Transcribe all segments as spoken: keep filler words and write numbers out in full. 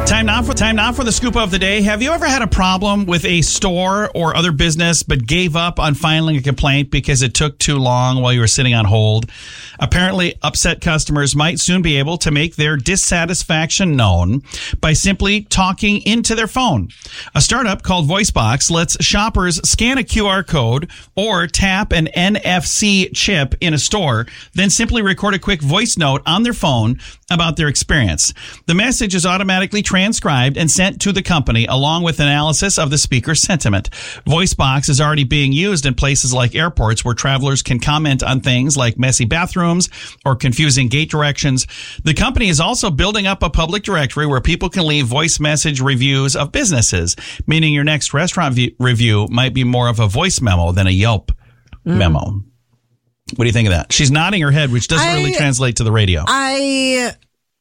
Time now for time now for the scoop of the day. Have you ever had a problem with a store or other business but gave up on filing a complaint because it took too long while you were sitting on hold? Apparently, upset customers might soon be able to make their dissatisfaction known by simply talking into their phone. A startup called VoiceBox lets shoppers scan a Q R code or tap an N F C chip in a store, then simply record a quick voice note on their phone about their experience. The message is automatically transcribed and sent to the company along with analysis of the speaker's sentiment. VoiceBox is already being used in places like airports where travelers can comment on things like messy bathrooms or confusing gate directions. The company is also building up a public directory where people can leave voice message reviews of businesses, meaning your next restaurant v- review might be more of a voice memo than a Yelp mm. memo. What do you think of that? She's nodding her head, which doesn't I, really translate to the radio. I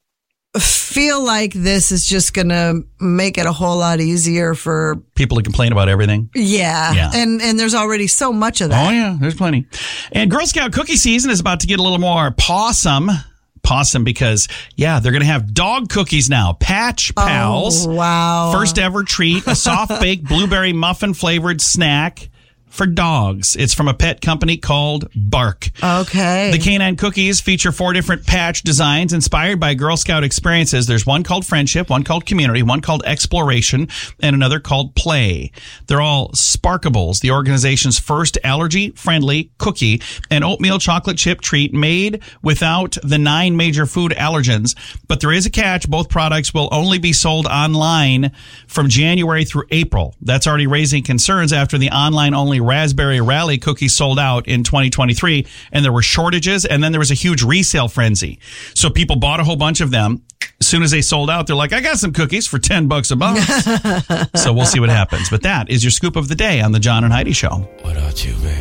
feel like this is just going to make it a whole lot easier for people to complain about everything. Yeah. yeah. And and there's already so much of that. Oh, yeah. There's plenty. And Girl Scout cookie season is about to get a little more pawsome. Possum because, yeah, they're going to have dog cookies now. Patch Pals. Oh, wow. First ever treat, a soft-baked blueberry muffin-flavored snack for dogs. It's from a pet company called Bark. Okay. The canine cookies feature four different patch designs inspired by Girl Scout experiences. There's one called Friendship, one called Community, one called Exploration, and another called Play. They're all Sparkables, the organization's first allergy-friendly cookie, an oatmeal chocolate chip treat made without the nine major food allergens. But there is a catch. Both products will only be sold online from January through April. That's already raising concerns after the online-only Raspberry Rally cookies sold out in twenty twenty-three, and there were shortages, and then there was a huge resale frenzy. So people bought a whole bunch of them. As soon as they sold out, they're like, I got some cookies for ten bucks a box. So we'll see what happens. But that is your scoop of the day on the John and Heidi Show. What about you, babe?